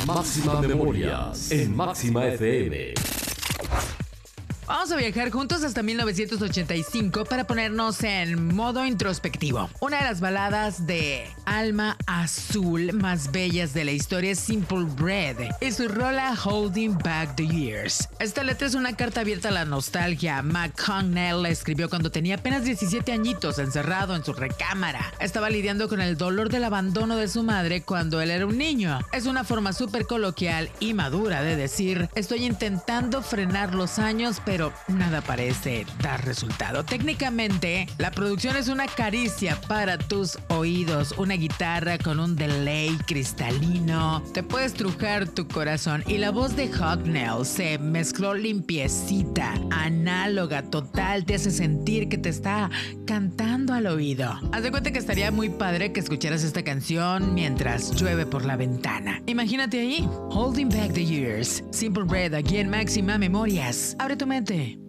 Máxima Memorias en Máxima FM. Vamos a viajar juntos hasta 1985 para ponernos en modo introspectivo. Una de las baladas de alma azul más bellas de la historia es Simple Red y su rola Holding Back the Years. Esta letra es una carta abierta a la nostalgia. McConnell la escribió cuando tenía apenas 17 añitos, encerrado en su recámara. Estaba lidiando con el dolor del abandono de su madre cuando él era un niño. Es una forma súper coloquial y madura de decir: estoy intentando frenar los años, pero nada parece dar resultado. Técnicamente, la producción es una caricia para tus oídos, una guitarra con un delay cristalino. Te puede estrujar tu corazón y la voz de Hucknall se mezcló limpiecita, análoga, total. Te hace sentir que te está cantando al oído. Haz de cuenta que estaría muy padre que escucharas esta canción mientras llueve por la ventana. Imagínate ahí, Holding Back the Years, Simple Red, aquí en Máxima Memorias. Abre tu mente.